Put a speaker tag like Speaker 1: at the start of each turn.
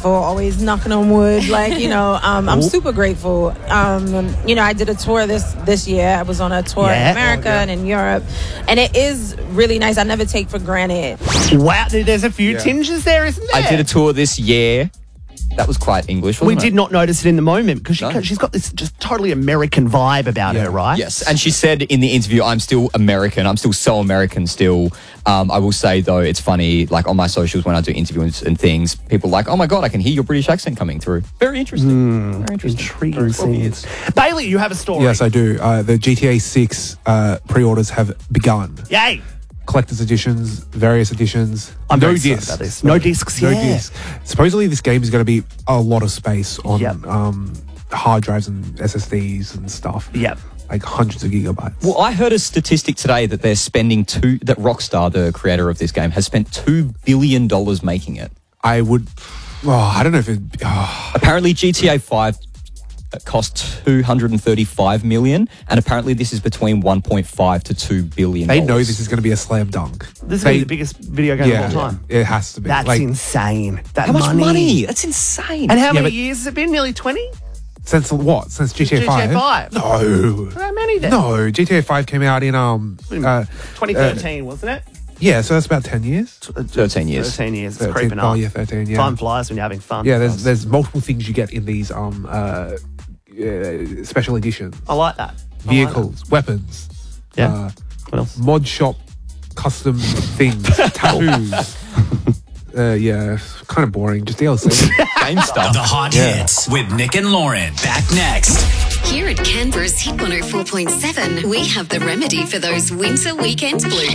Speaker 1: grateful, always knocking on wood. Like, I'm super grateful. I did a tour this year. I was on a tour in America and in Europe. And it is really nice. I never take for granted.
Speaker 2: Wow, there's a few tinges there, isn't there?
Speaker 3: I did a tour this year. That was quite English, wasn't it?
Speaker 2: We did not notice it in the moment because she's got this just totally American vibe about her, right?
Speaker 3: Yes, and she said in the interview, I'm still American. I'm still so American still. I will say, though, it's funny, like on my socials when I do interviews and things, people are like, oh, my God, I can hear your British accent coming through. Very interesting. Very interesting.
Speaker 2: Intriguing scenes. Bailey, you have a story.
Speaker 4: Yes, I do. The GTA 6 pre-orders have begun.
Speaker 2: Yay!
Speaker 4: Collector's editions, various editions.
Speaker 2: I'm
Speaker 4: no
Speaker 2: very excited
Speaker 4: discs.
Speaker 2: about this. No discs,
Speaker 4: No discs. Supposedly this game is going to be a lot of space on hard drives and SSDs and stuff.
Speaker 2: Yep.
Speaker 4: Like hundreds of gigabytes.
Speaker 3: Well, I heard a statistic today that they're spending that Rockstar, the creator of this game, has spent $2 billion making it.
Speaker 4: I would... I don't know if it...
Speaker 3: Apparently GTA 5 cost $235 million, and apparently this is between $1.5 to $2 billion.
Speaker 4: They know this is going to be a slam dunk.
Speaker 2: This is going to be the biggest video game of all time.
Speaker 4: It has to be.
Speaker 2: That's insane.
Speaker 3: How much money? That's insane.
Speaker 2: And how many years has it been? Nearly 20?
Speaker 4: Since what? Since GTA 5?
Speaker 2: GTA 5.
Speaker 4: No.
Speaker 2: How many then?
Speaker 4: No, GTA 5 came out in
Speaker 2: 2013, wasn't it?
Speaker 4: Yeah, so that's about 10 years.
Speaker 3: 13 years.
Speaker 2: 13 years. It's creeping up.
Speaker 4: Oh, yeah, 13, yeah.
Speaker 2: Time flies when you're having fun.
Speaker 4: Yeah, there's multiple things you get in these special editions.
Speaker 2: I like that.
Speaker 4: Vehicles, weapons.
Speaker 2: Yeah. What else?
Speaker 4: Mod shop, custom things, tattoos. Kind of boring. Just DLC.
Speaker 3: Game stuff.
Speaker 5: The hot hits with Nick and Lauren. Back next.
Speaker 6: Here at Canberra's Hit 104.7, we have the remedy for those winter weekend blues.